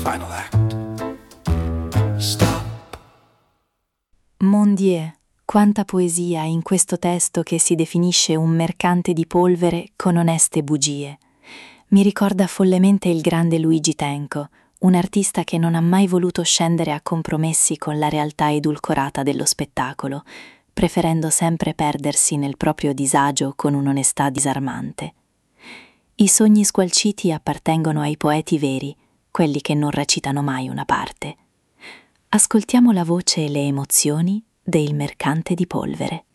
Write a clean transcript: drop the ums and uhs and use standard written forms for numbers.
final act. Stop. Mon Dieu, quanta poesia in questo testo che si definisce un mercante di polvere con oneste bugie. Mi ricorda follemente il grande Luigi Tenco, un artista che non ha mai voluto scendere a compromessi con la realtà edulcorata dello spettacolo, preferendo sempre perdersi nel proprio disagio con un'onestà disarmante. I sogni squalciti appartengono ai poeti veri, quelli che non recitano mai una parte. Ascoltiamo la voce e le emozioni del mercante di polvere.